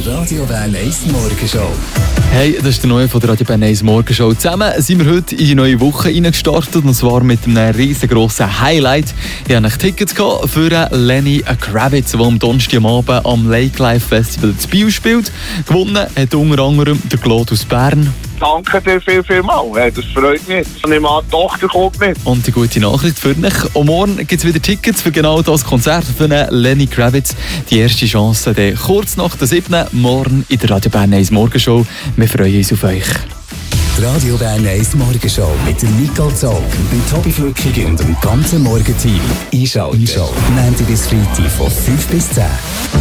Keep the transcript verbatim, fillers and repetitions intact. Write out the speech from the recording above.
Die Radio Bern eins Morgenshow. Hey, das ist der neue von der Radio Bern eins Morgenshow. Zusammen sind wir heute in die neue Woche reingestartet, und zwar mit einem riesengroßen Highlight. Ich habe Tickets für Lenny Kravitz, der am Donnerstagabend am Lake Life Festival in Biel spielt. Gewonnen hat unter anderem der Claude aus Bern. Danke dir viel, viel mal. Das freut mich. Ich nehme an, die Tochter kommt mit. Und die gute Nachricht für dich: am Morgen gibt es wieder Tickets für genau das Konzert von Lenny Kravitz. Die erste Chance dann kurz nach der siebten morgen in der Radio Bern eins Morgenshow. Wir freuen uns auf euch. Die Radio Bern eins Morgenshow mit dem Nicole Zog, dem Tobi Flückig und dem ganzen Morgenteam. Einschalten. Einschalten. Montag bis Freitag von fünf bis zehn.